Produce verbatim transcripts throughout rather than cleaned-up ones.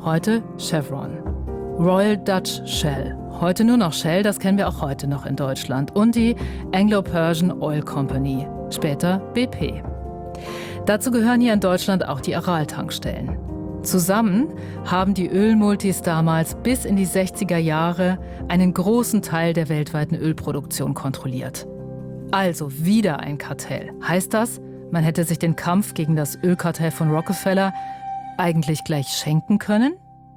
heute Chevron. Royal Dutch Shell, heute nur noch Shell, das kennen wir auch heute noch in Deutschland. Und die Anglo-Persian Oil Company, später B P. Dazu gehören hier in Deutschland auch die Aral-Tankstellen. Zusammen haben die Ölmultis damals bis in die sechziger Jahre einen großen Teil der weltweiten Ölproduktion kontrolliert. Also wieder ein Kartell. Heißt das, man hätte sich den Kampf gegen das Ölkartell von Rockefeller eigentlich gleich schenken können?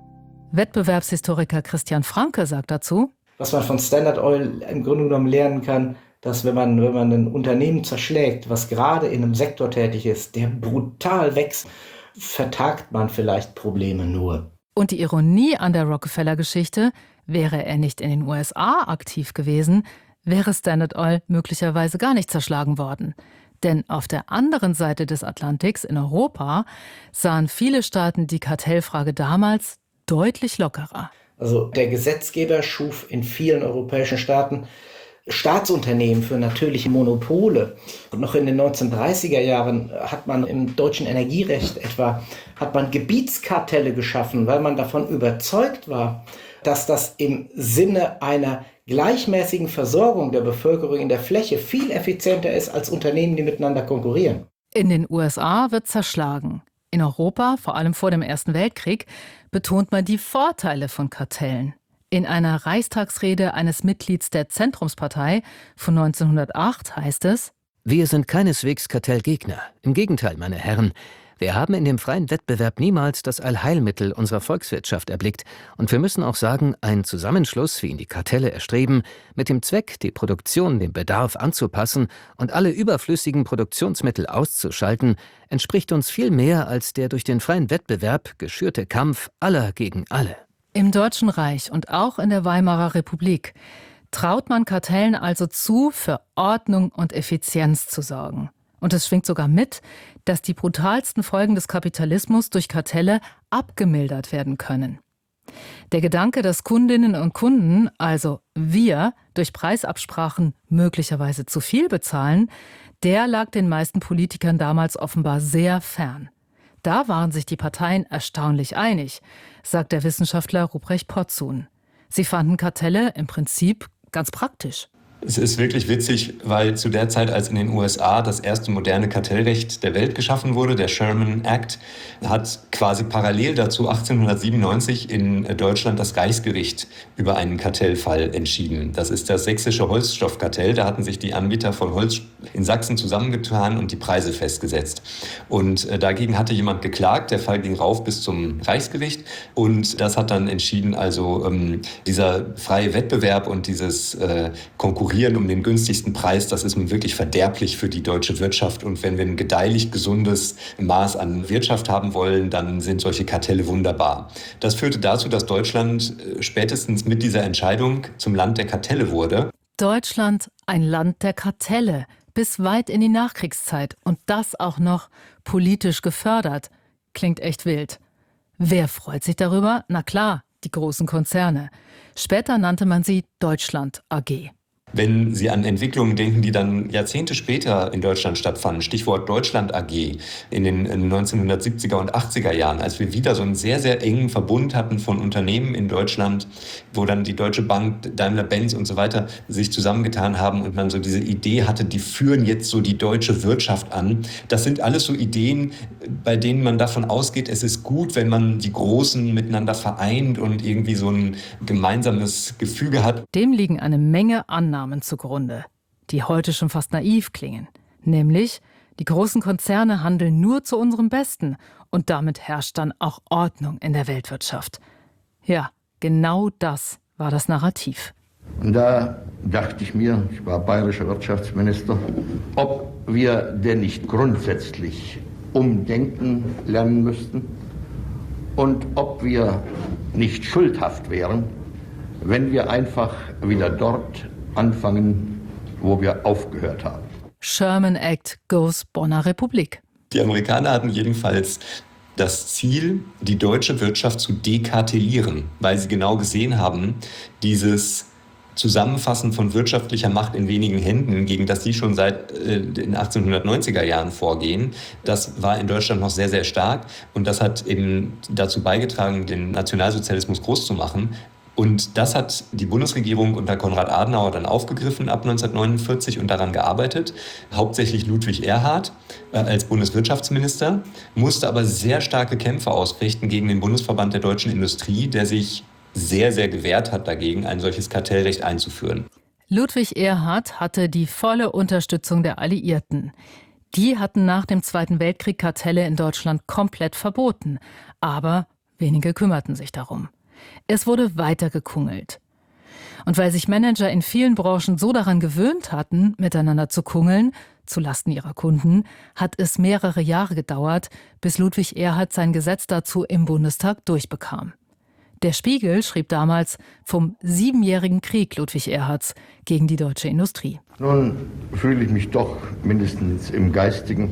Wettbewerbshistoriker Christian Franke sagt dazu: Was man von Standard Oil im Grunde genommen lernen kann, dass wenn man, wenn man ein Unternehmen zerschlägt, was gerade in einem Sektor tätig ist, der brutal wächst, vertagt man vielleicht Probleme nur. Und die Ironie an der Rockefeller-Geschichte: Wäre er nicht in den U S A aktiv gewesen, wäre Standard Oil möglicherweise gar nicht zerschlagen worden. Denn auf der anderen Seite des Atlantiks, in Europa, sahen viele Staaten die Kartellfrage damals deutlich lockerer. Also der Gesetzgeber schuf in vielen europäischen Staaten Staatsunternehmen für natürliche Monopole. Und noch in den neunzehnhundertdreißiger Jahren hat man im deutschen Energierecht etwa hat man Gebietskartelle geschaffen, weil man davon überzeugt war, dass das im Sinne einer gleichmäßigen Versorgung der Bevölkerung in der Fläche viel effizienter ist als Unternehmen, die miteinander konkurrieren. In den U S A wird zerschlagen. In Europa, vor allem vor dem Ersten Weltkrieg, betont man die Vorteile von Kartellen. In einer Reichstagsrede eines Mitglieds der Zentrumspartei von neunzehnhundertacht heißt es: Wir sind keineswegs Kartellgegner. Im Gegenteil, meine Herren. Wir haben in dem freien Wettbewerb niemals das Allheilmittel unserer Volkswirtschaft erblickt. Und wir müssen auch sagen, ein Zusammenschluss, wie ihn die Kartelle erstreben, mit dem Zweck, die Produktion dem Bedarf anzupassen und alle überflüssigen Produktionsmittel auszuschalten, entspricht uns viel mehr als der durch den freien Wettbewerb geschürte Kampf aller gegen alle. Im Deutschen Reich und auch in der Weimarer Republik traut man Kartellen also zu, für Ordnung und Effizienz zu sorgen. Und es schwingt sogar mit, dass die brutalsten Folgen des Kapitalismus durch Kartelle abgemildert werden können. Der Gedanke, dass Kundinnen und Kunden, also wir, durch Preisabsprachen möglicherweise zu viel bezahlen, der lag den meisten Politikern damals offenbar sehr fern. Da waren sich die Parteien erstaunlich einig, sagt der Wissenschaftler Ruprecht Potzun. Sie fanden Kartelle im Prinzip ganz praktisch. Es ist wirklich witzig, weil zu der Zeit, als in den U S A das erste moderne Kartellrecht der Welt geschaffen wurde, der Sherman Act, hat quasi parallel dazu achtzehnhundertsiebenundneunzig in Deutschland das Reichsgericht über einen Kartellfall entschieden. Das ist das sächsische Holzstoffkartell. Da hatten sich die Anbieter von Holz in Sachsen zusammengetan und die Preise festgesetzt. Und äh, dagegen hatte jemand geklagt. Der Fall ging rauf bis zum Reichsgericht. Und das hat dann entschieden, also ähm, dieser freie Wettbewerb und dieses äh, Konkurrieren um den günstigsten Preis, das ist nun wirklich verderblich für die deutsche Wirtschaft. Und wenn wir ein gedeihlich gesundes Maß an Wirtschaft haben wollen, dann sind solche Kartelle wunderbar. Das führte dazu, dass Deutschland spätestens mit dieser Entscheidung zum Land der Kartelle wurde. Deutschland, ein Land der Kartelle, bis weit in die Nachkriegszeit. Und das auch noch politisch gefördert. Klingt echt wild. Wer freut sich darüber? Na klar, die großen Konzerne. Später nannte man sie Deutschland A G. Wenn Sie an Entwicklungen denken, die dann Jahrzehnte später in Deutschland stattfanden, Stichwort Deutschland A G in den neunzehnhundertsiebziger und achtziger Jahren, als wir wieder so einen sehr, sehr engen Verbund hatten von Unternehmen in Deutschland, wo dann die Deutsche Bank, Daimler-Benz und so weiter sich zusammengetan haben und man so diese Idee hatte, die führen jetzt so die deutsche Wirtschaft an. Das sind alles so Ideen, bei denen man davon ausgeht, es ist gut, wenn man die Großen miteinander vereint und irgendwie so ein gemeinsames Gefüge hat. Dem liegen eine Menge Annahmen zugrunde, die heute schon fast naiv klingen. Nämlich, die großen Konzerne handeln nur zu unserem Besten und damit herrscht dann auch Ordnung in der Weltwirtschaft. Ja, genau das war das Narrativ. Und da dachte ich mir, ich war bayerischer Wirtschaftsminister, ob wir denn nicht grundsätzlich umdenken lernen müssten und ob wir nicht schuldhaft wären, wenn wir einfach wieder dort anfangen, wo wir aufgehört haben. Sherman Act goes Bonner Republik. Die Amerikaner hatten jedenfalls das Ziel, die deutsche Wirtschaft zu dekartellieren, weil sie genau gesehen haben, dieses Zusammenfassen von wirtschaftlicher Macht in wenigen Händen, gegen das sie schon seit äh, den achtzehnhundertneunziger Jahren vorgehen, das war in Deutschland noch sehr, sehr stark. Und das hat eben dazu beigetragen, den Nationalsozialismus groß zu machen. Und das hat die Bundesregierung unter Konrad Adenauer dann aufgegriffen ab neunzehnhundertneunundvierzig und daran gearbeitet. Hauptsächlich Ludwig Erhard äh, als Bundeswirtschaftsminister, musste aber sehr starke Kämpfe ausfechten gegen den Bundesverband der deutschen Industrie, der sich sehr, sehr gewehrt hat dagegen, ein solches Kartellrecht einzuführen. Ludwig Erhard hatte die volle Unterstützung der Alliierten. Die hatten nach dem Zweiten Weltkrieg Kartelle in Deutschland komplett verboten. Aber wenige kümmerten sich darum. Es wurde weiter gekungelt. Und weil sich Manager in vielen Branchen so daran gewöhnt hatten, miteinander zu kungeln, zulasten ihrer Kunden, hat es mehrere Jahre gedauert, bis Ludwig Erhard sein Gesetz dazu im Bundestag durchbekam. Der Spiegel schrieb damals vom siebenjährigen Krieg Ludwig Erhards gegen die deutsche Industrie. Nun fühle ich mich doch mindestens im Geistigen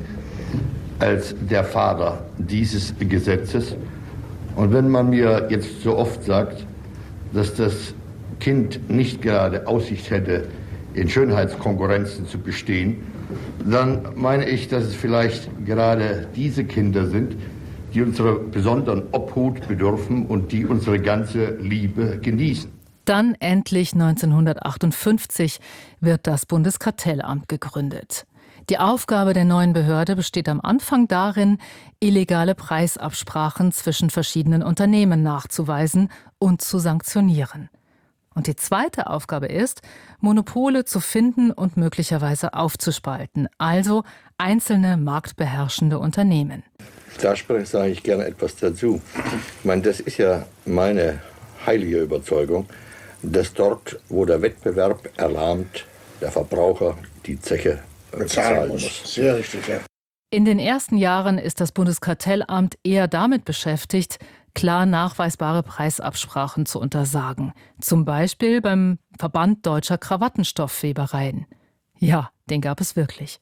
als der Vater dieses Gesetzes. Und wenn man mir jetzt so oft sagt, dass das Kind nicht gerade Aussicht hätte, in Schönheitskonkurrenzen zu bestehen, dann meine ich, dass es vielleicht gerade diese Kinder sind, die unserer besonderen Obhut bedürfen und die unsere ganze Liebe genießen. Dann endlich neunzehnhundertachtundfünfzig wird das Bundeskartellamt gegründet. Die Aufgabe der neuen Behörde besteht am Anfang darin, illegale Preisabsprachen zwischen verschiedenen Unternehmen nachzuweisen und zu sanktionieren. Und die zweite Aufgabe ist, Monopole zu finden und möglicherweise aufzuspalten, also einzelne marktbeherrschende Unternehmen. Da sage ich gerne etwas dazu. Ich meine, das ist ja meine heilige Überzeugung, dass dort, wo der Wettbewerb erlahmt, der Verbraucher die Zeche bezahlen muss. Sehr richtig, ja. In den ersten Jahren ist das Bundeskartellamt eher damit beschäftigt, klar nachweisbare Preisabsprachen zu untersagen. Zum Beispiel beim Verband Deutscher Krawattenstoffwebereien. Ja, den gab es wirklich.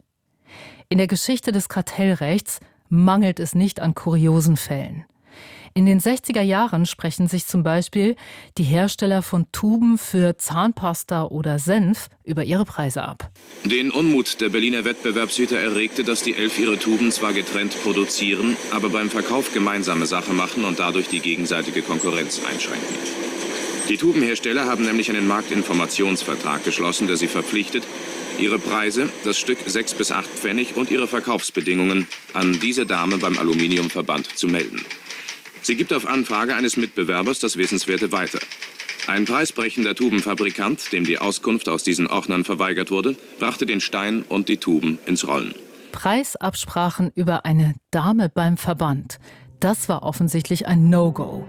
In der Geschichte des Kartellrechts mangelt es nicht an kuriosen Fällen. In den sechziger Jahren sprechen sich zum Beispiel die Hersteller von Tuben für Zahnpasta oder Senf über ihre Preise ab. Den Unmut der Berliner Wettbewerbshüter erregte, dass die Elf ihre Tuben zwar getrennt produzieren, aber beim Verkauf gemeinsame Sache machen und dadurch die gegenseitige Konkurrenz einschränken. Die Tubenhersteller haben nämlich einen Marktinformationsvertrag geschlossen, der sie verpflichtet, ihre Preise, das Stück sechs bis acht Pfennig und ihre Verkaufsbedingungen an diese Dame beim Aluminiumverband zu melden. Sie gibt auf Anfrage eines Mitbewerbers das Wissenswerte weiter. Ein preisbrechender Tubenfabrikant, dem die Auskunft aus diesen Ordnern verweigert wurde, brachte den Stein und die Tuben ins Rollen. Preisabsprachen über eine Dame beim Verband, das war offensichtlich ein No-Go.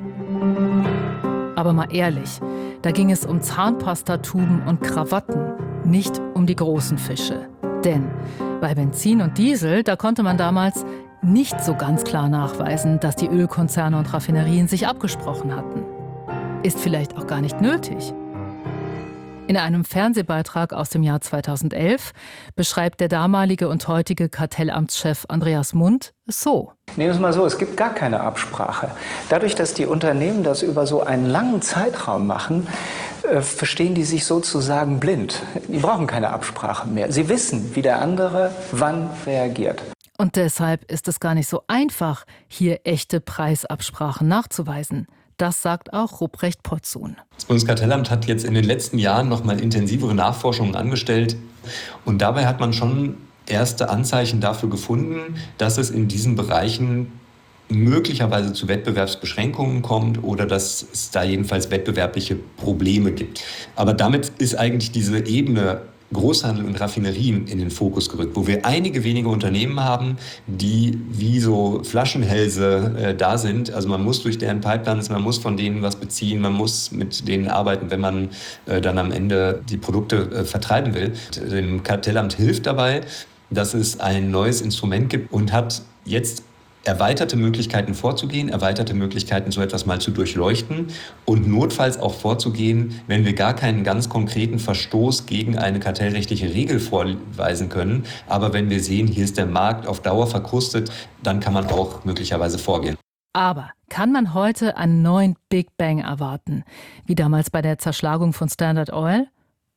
Aber mal ehrlich, da ging es um Zahnpastatuben und Krawatten, nicht um die großen Fische. Denn bei Benzin und Diesel, da konnte man damals nicht so ganz klar nachweisen, dass die Ölkonzerne und Raffinerien sich abgesprochen hatten. Ist vielleicht auch gar nicht nötig. In einem Fernsehbeitrag aus dem Jahr zweitausendelf beschreibt der damalige und heutige Kartellamtschef Andreas Mund es so. Nehmen wir es mal so, es gibt gar keine Absprache. Dadurch, dass die Unternehmen das über so einen langen Zeitraum machen, äh, verstehen die sich sozusagen blind. Die brauchen keine Absprache mehr. Sie wissen, wie der andere wann reagiert. Und deshalb ist es gar nicht so einfach, hier echte Preisabsprachen nachzuweisen. Das sagt auch Ruprecht Potzun. Das Bundeskartellamt hat jetzt in den letzten Jahren noch mal intensivere Nachforschungen angestellt. Und dabei hat man schon erste Anzeichen dafür gefunden, dass es in diesen Bereichen möglicherweise zu Wettbewerbsbeschränkungen kommt oder dass es da jedenfalls wettbewerbliche Probleme gibt. Aber damit ist eigentlich diese Ebene Großhandel und Raffinerien in den Fokus gerückt, wo wir einige wenige Unternehmen haben, die wie so Flaschenhälse äh, da sind. Also man muss durch deren Pipelines, man muss von denen was beziehen, man muss mit denen arbeiten, wenn man äh, dann am Ende die Produkte äh, vertreiben will. Dem Kartellamt hilft dabei, dass es ein neues Instrument gibt und hat jetzt erweiterte Möglichkeiten vorzugehen, erweiterte Möglichkeiten, so etwas mal zu durchleuchten und notfalls auch vorzugehen, wenn wir gar keinen ganz konkreten Verstoß gegen eine kartellrechtliche Regel vorweisen können. Aber wenn wir sehen, hier ist der Markt auf Dauer verkrustet, dann kann man auch möglicherweise vorgehen. Aber kann man heute einen neuen Big Bang erwarten, wie damals bei der Zerschlagung von Standard Oil?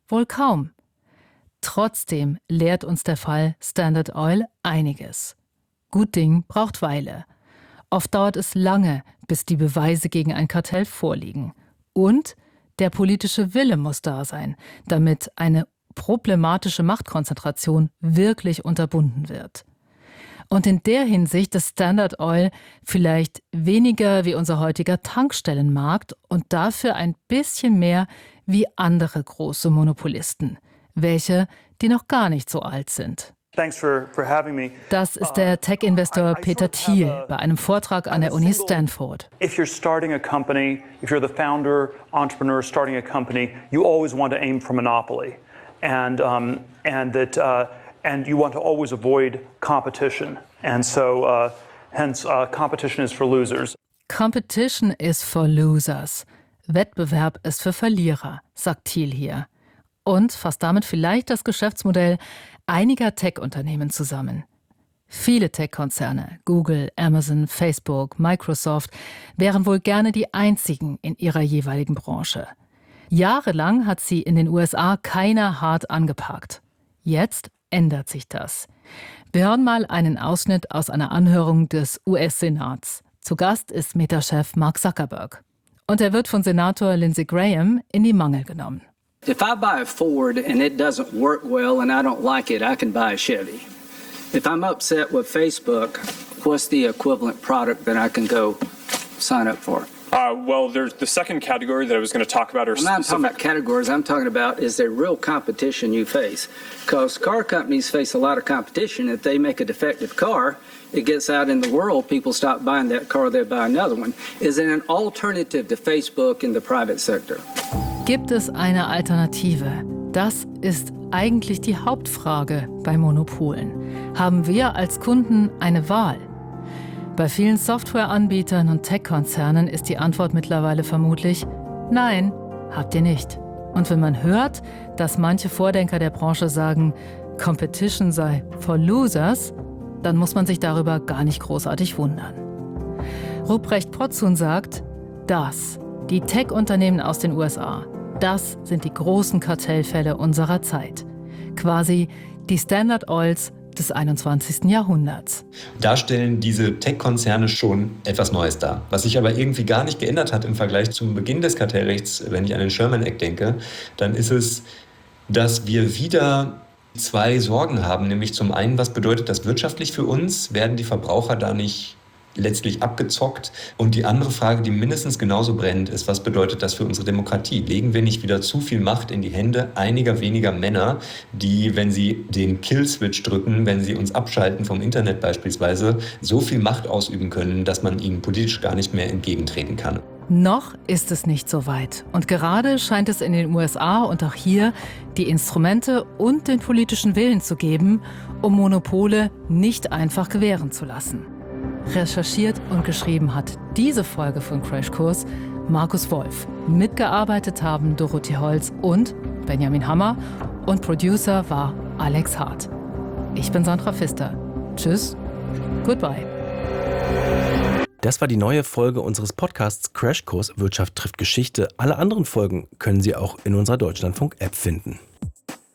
Wohl kaum. Trotzdem lehrt uns der Fall Standard Oil einiges. Gut Ding braucht Weile. Oft dauert es lange, bis die Beweise gegen ein Kartell vorliegen. Und der politische Wille muss da sein, damit eine problematische Machtkonzentration wirklich unterbunden wird. Und in der Hinsicht ist Standard Oil vielleicht weniger wie unser heutiger Tankstellenmarkt und dafür ein bisschen mehr wie andere große Monopolisten, welche, die noch gar nicht so alt sind. Das ist der Tech-Investor Peter Thiel bei einem Vortrag an der Uni Stanford. If you're starting a company, if you're the founder, entrepreneur starting a company, you always want to aim for monopoly, and um, and that uh, and you want to always avoid competition, and so uh, hence uh, competition is for losers. Competition is for losers. Wettbewerb ist für Verlierer, sagt Thiel hier. Und fasst damit vielleicht das Geschäftsmodell einiger Tech-Unternehmen zusammen. Viele Tech-Konzerne, Google, Amazon, Facebook, Microsoft, wären wohl gerne die einzigen in ihrer jeweiligen Branche. Jahrelang hat sie in den U S A keiner hart angepackt. Jetzt ändert sich das. Wir hören mal einen Ausschnitt aus einer Anhörung des U S-Senats. Zu Gast ist Meta-Chef Mark Zuckerberg. Und er wird von Senator Lindsey Graham in die Mangel genommen. If I buy a Ford and it doesn't work well and I don't like it, I can buy a Chevy. If I'm upset with Facebook, what's the equivalent product that I can go sign up for? Uh, well, there's the second category that I was going to talk about. Are I'm not talking about categories. I'm talking about, is there real competition you face? Because car companies face a lot of competition. If they make a defective car, it gets out in the world, people stop buying that car, they buy another one. Is there an alternative to Facebook in the private sector? Gibt es eine Alternative? Das ist eigentlich die Hauptfrage bei Monopolen. Haben wir als Kunden eine Wahl? Bei vielen Softwareanbietern und Tech-Konzernen ist die Antwort mittlerweile vermutlich: Nein, habt ihr nicht. Und wenn man hört, dass manche Vordenker der Branche sagen, Competition sei for losers, dann muss man sich darüber gar nicht großartig wundern. Ruprecht Potzun sagt, das, die Tech-Unternehmen aus den U S A, das sind die großen Kartellfälle unserer Zeit. Quasi die Standard Oils des einundzwanzigsten Jahrhunderts. Da stellen diese Tech-Konzerne schon etwas Neues dar. Was sich aber irgendwie gar nicht geändert hat im Vergleich zum Beginn des Kartellrechts, wenn ich an den Sherman Act denke, dann ist es, dass wir wieder zwei Sorgen haben. Nämlich zum einen, was bedeutet das wirtschaftlich für uns? Werden die Verbraucher da nicht letztlich abgezockt? Und die andere Frage, die mindestens genauso brennt, ist, was bedeutet das für unsere Demokratie? Legen wir nicht wieder zu viel Macht in die Hände einiger weniger Männer, die, wenn sie den Kill-Switch drücken, wenn sie uns abschalten vom Internet beispielsweise, so viel Macht ausüben können, dass man ihnen politisch gar nicht mehr entgegentreten kann? Noch ist es nicht so weit. Und gerade scheint es in den U S A und auch hier die Instrumente und den politischen Willen zu geben, um Monopole nicht einfach gewähren zu lassen. Recherchiert und geschrieben hat diese Folge von Crashkurs Markus Wolf. Mitgearbeitet haben Dorothee Holz und Benjamin Hammer und Producer war Alex Hart. Ich bin Sandra Pfister. Tschüss, goodbye. Das war die neue Folge unseres Podcasts Crashkurs Wirtschaft trifft Geschichte. Alle anderen Folgen können Sie auch in unserer Deutschlandfunk-App finden.